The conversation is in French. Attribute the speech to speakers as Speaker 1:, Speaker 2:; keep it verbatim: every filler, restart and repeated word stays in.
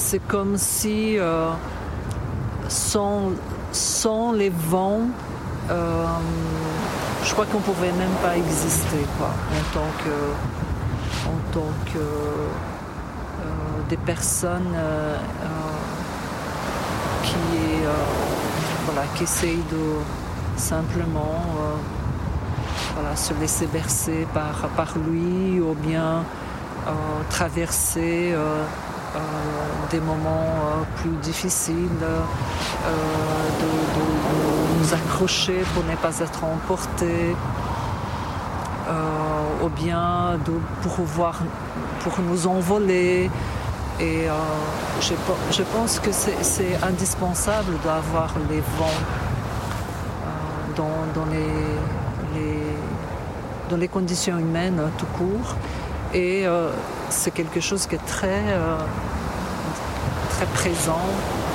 Speaker 1: c'est comme si euh, sans, sans les vents, euh, je crois qu'on ne pouvait même pas exister, quoi, en tant que, en tant que euh, des personnes euh, euh, qui, euh, voilà, qui essayent de simplement euh, voilà, se laisser bercer par, par lui ou bien euh, traverser euh, euh, des moments euh, plus difficiles, euh, de, de, de nous accrocher pour ne pas être emportés, euh, ou bien de pouvoir pour nous envoler. Et euh, je, je pense que c'est, c'est indispensable d'avoir les vents euh, dans, dans, les, les, dans les conditions humaines tout court. Et euh, c'est quelque chose qui est très, euh, très présent